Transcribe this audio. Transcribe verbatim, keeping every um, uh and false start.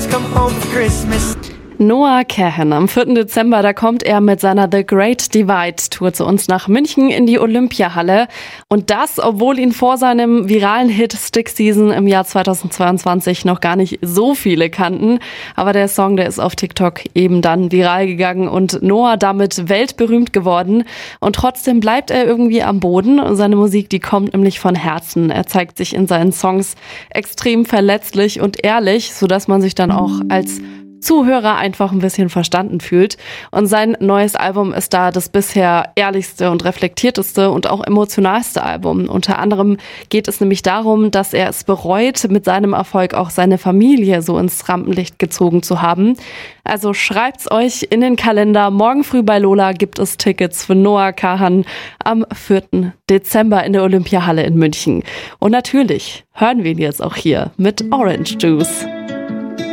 come home for Christmas. Noah Kahan, am vierten Dezember, da kommt er mit seiner The Great Divide Tour zu uns nach München in die Olympiahalle. Und das, obwohl ihn vor seinem viralen Hit Stick Season im Jahr zweitausendzweiundzwanzig noch gar nicht so viele kannten. Aber der Song, der ist auf TikTok eben dann viral gegangen und Noah damit weltberühmt geworden. Und trotzdem bleibt er irgendwie am Boden. Seine Musik, die kommt nämlich von Herzen. Er zeigt sich in seinen Songs extrem verletzlich und ehrlich, sodass man sich dann auch als Zuhörer einfach ein bisschen verstanden fühlt. Und sein neues Album ist da das bisher ehrlichste und reflektierteste und auch emotionalste Album. Unter anderem geht es nämlich darum, dass er es bereut, mit seinem Erfolg auch seine Familie so ins Rampenlicht gezogen zu haben. Also schreibt's euch in den Kalender. Morgen früh bei Lola gibt es Tickets für Noah Kahan am vierten Dezember in der Olympiahalle in München. Und natürlich hören wir ihn jetzt auch hier mit Orange Juice.